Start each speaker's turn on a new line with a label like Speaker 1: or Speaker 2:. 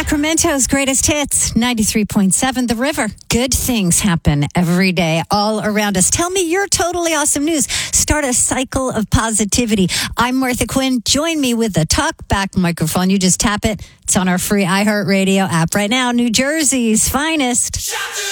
Speaker 1: Sacramento's greatest hits, 93.7 The River. Good things happen every day all around us. Tell me your totally awesome news. Start a cycle of positivity. I'm Martha Quinn. Join me with the Talk Back microphone. You just tap it. It's on our free iHeartRadio app right now. New Jersey's finest.